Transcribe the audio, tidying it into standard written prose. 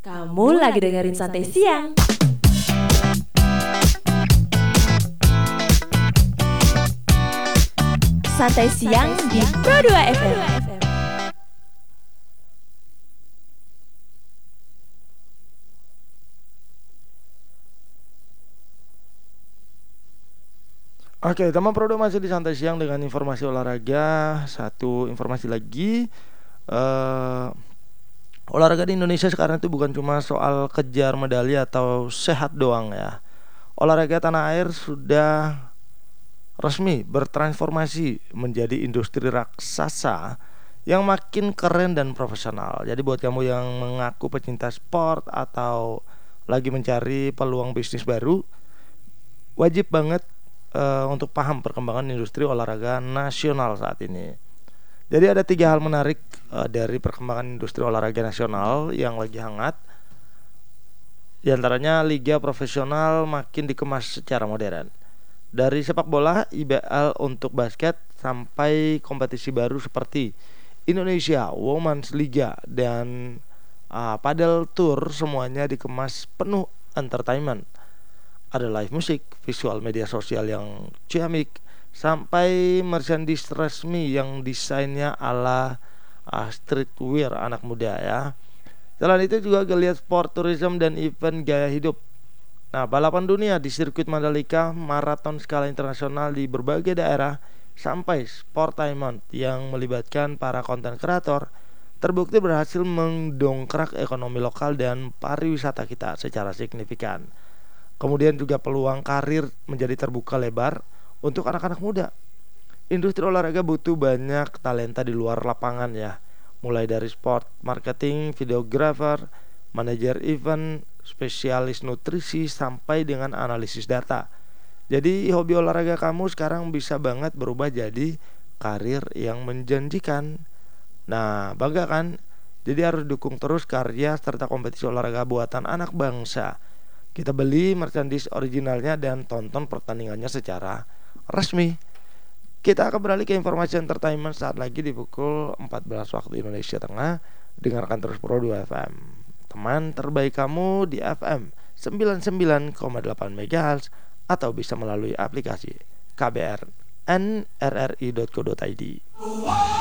Kamu lagi dengerin Santai Siang. Santai Siang di Pro 2 FM. Oke, teman Prodo masih di Santai Siang dengan informasi olahraga. Satu informasi lagi, eh, olahraga di Indonesia sekarang itu bukan cuma soal kejar medali atau sehat doang ya. Olahraga tanah air sudah resmi bertransformasi menjadi industri raksasa yang makin keren dan profesional. Jadi buat kamu yang mengaku pecinta sport atau lagi mencari peluang bisnis baru, wajib banget untuk paham perkembangan industri olahraga nasional saat ini. Jadi ada 3 hal menarik dari perkembangan industri olahraga nasional yang lagi hangat. Di antaranya liga profesional makin dikemas secara modern. Dari sepak bola, IBL untuk basket sampai kompetisi baru seperti Indonesia Women's Liga dan Padel Tour, semuanya dikemas penuh entertainment. Ada live musik, visual media sosial yang ciamik, sampai merchandise resmi yang desainnya ala streetwear anak muda ya. Selain itu juga geliat sport tourism dan event gaya hidup. Nah, balapan dunia di sirkuit Mandalika, maraton skala internasional di berbagai daerah, sampai sportainment yang melibatkan para konten kreator, terbukti berhasil mendongkrak ekonomi lokal dan pariwisata kita secara signifikan. Kemudian juga peluang karir menjadi terbuka lebar untuk anak-anak muda. Industri olahraga butuh banyak talenta di luar lapangan ya. Mulai dari sport marketing, videographer, manajer event, spesialis nutrisi, sampai dengan analisis data. Jadi hobi olahraga kamu sekarang bisa banget berubah jadi karir yang menjanjikan. Nah, bangga kan? Jadi harus dukung terus karya serta kompetisi olahraga buatan anak bangsa. Kita beli merchandise originalnya dan tonton pertandingannya secara resmi. Kita akan beralih ke informasi entertainment saat lagi di pukul 14 waktu Indonesia Tengah. Dengarkan terus Pro 2 FM, teman terbaik kamu di FM 99,8 MHz, atau bisa melalui aplikasi KBR NRRI.co.id.